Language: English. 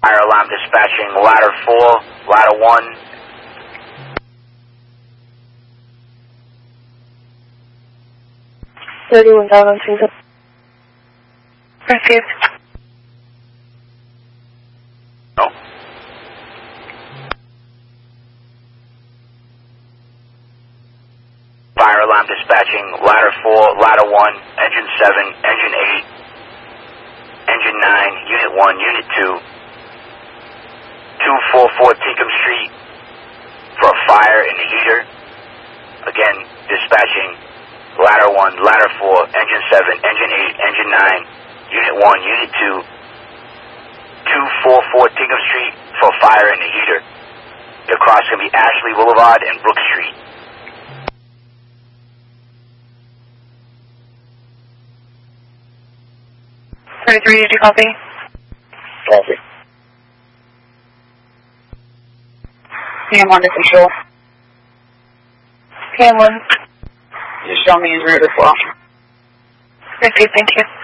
Fire alarm dispatching, ladder 4, ladder 1. Received. No. Fire alarm dispatching, ladder 4, ladder 1, engine 7, engine 8, engine 9, unit 1, unit 2, 244 Tinkham Street for a fire in the heater. Again, dispatching, ladder 1, ladder 4, engine 7, engine 8, engine 9, unit 1, unit 2, 244 Tinkham Street for a fire in the heater. The cross can be Ashley Boulevard and Brook Street. 33, did you copy? Copy. PM1 to control. PM1. Just show me his route as well. Received, thank you.